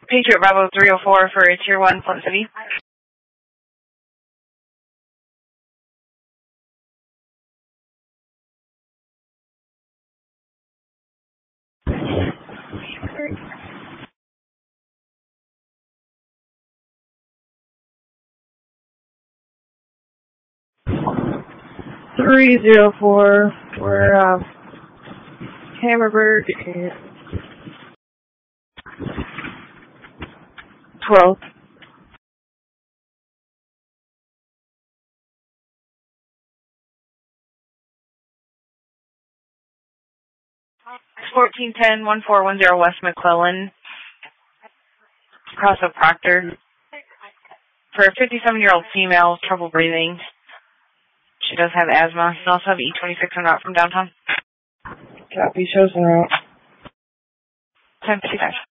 Patriot Bravo 304 for Tier 1, Flint City. $304 for Hammerberg and 12. 1410-1410 West McClellan, across of Proctor. For a 57-year-old female, trouble breathing. She does have asthma. She also have E26 en route from downtown. Copy, shows en route. 10:55.